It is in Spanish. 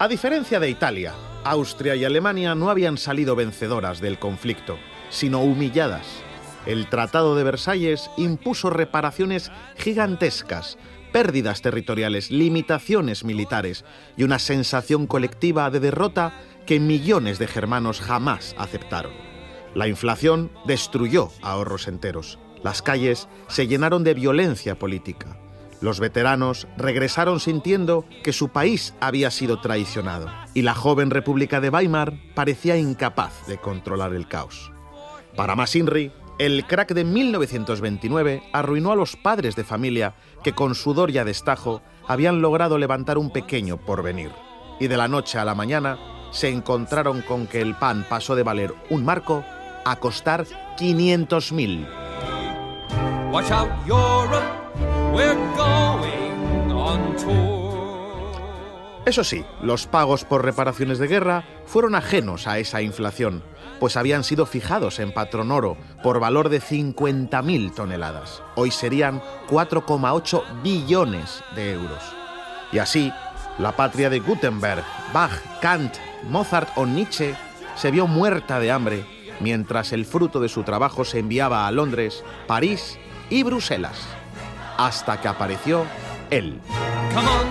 A diferencia de Italia, Austria y Alemania no habían salido vencedoras del conflicto, sino humilladas. El Tratado de Versalles impuso reparaciones gigantescas, pérdidas territoriales, limitaciones militares y una sensación colectiva de derrota que millones de germanos jamás aceptaron. La inflación destruyó ahorros enteros. Las calles se llenaron de violencia política. Los veteranos regresaron sintiendo que su país había sido traicionado y la joven República de Weimar parecía incapaz de controlar el caos. Para Masinri, el crack de 1929 arruinó a los padres de familia que con sudor y a destajo habían logrado levantar un pequeño porvenir. Y de la noche a la mañana se encontraron con que el pan pasó de valer un marco a costar 500.000. Watch out, Europe, we're going on tour. Eso sí, los pagos por reparaciones de guerra fueron ajenos a esa inflación, pues habían sido fijados en patrón oro por valor de 50.000 toneladas. Hoy serían 4,8 billones de euros. Y así, la patria de Gutenberg, Bach, Kant, Mozart o Nietzsche se vio muerta de hambre, mientras el fruto de su trabajo se enviaba a Londres, París y Bruselas, hasta que apareció él. Come on,